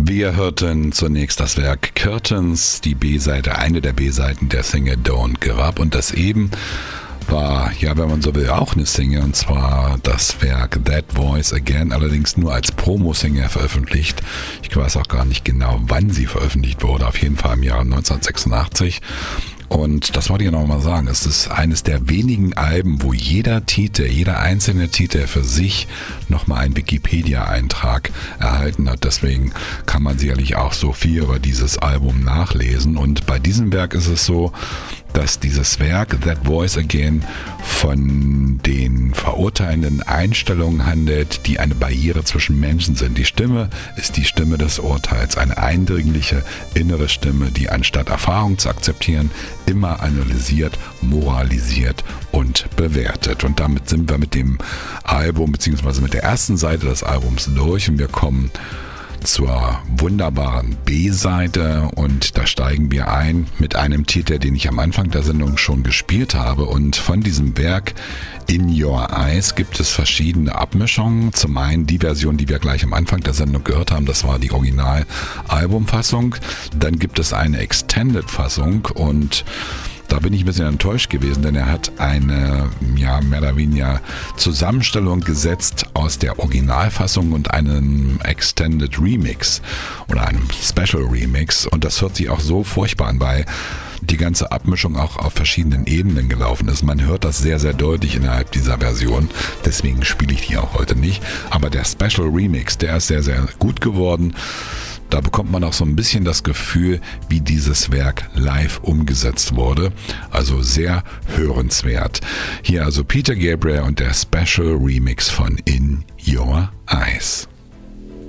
Wir hörten zunächst das Werk Curtains, die B-Seite, eine der B-Seiten der Single Don't Give Up, und das eben war, ja, wenn man so will, auch eine Single, und zwar das Werk That Voice Again, allerdings nur als Promo-Single veröffentlicht. Ich weiß auch gar nicht genau, wann sie veröffentlicht wurde, auf jeden Fall im Jahr 1986. Und das wollte ich noch mal sagen, es ist eines der wenigen Alben, wo jeder einzelne Titel für sich nochmal einen Wikipedia-Eintrag erhalten hat. Deswegen kann man sicherlich auch so viel über dieses Album nachlesen. Und bei diesem Werk ist es so, dass dieses Werk That Voice Again von den verurteilenden Einstellungen handelt, die eine Barriere zwischen Menschen sind. Die Stimme ist die Stimme des Urteils, eine eindringliche innere Stimme, die anstatt Erfahrung zu akzeptieren, immer analysiert, moralisiert und bewertet. Und damit sind wir mit dem Album bzw. mit der ersten Seite des Albums durch, und wir kommen zur wunderbaren B-Seite, und da steigen wir ein mit einem Titel, den ich am Anfang der Sendung schon gespielt habe. Und von diesem Werk In Your Eyes gibt es verschiedene Abmischungen. Zum einen die Version, die wir gleich am Anfang der Sendung gehört haben, das war die Original-Albumfassung. Dann gibt es eine Extended-Fassung, und da bin ich ein bisschen enttäuscht gewesen, denn er hat eine, ja, mehr oder weniger Zusammenstellung gesetzt aus der Originalfassung und einem Extended Remix oder einem Special Remix, und das hört sich auch so furchtbar an, weil die ganze Abmischung auch auf verschiedenen Ebenen gelaufen ist. Man hört das sehr, sehr deutlich innerhalb dieser Version, deswegen spiele ich die auch heute nicht, aber der Special Remix, der ist sehr, sehr gut geworden. Da bekommt man auch so ein bisschen das Gefühl, wie dieses Werk live umgesetzt wurde. Also sehr hörenswert. Hier also Peter Gabriel und der Special Remix von In Your Eyes.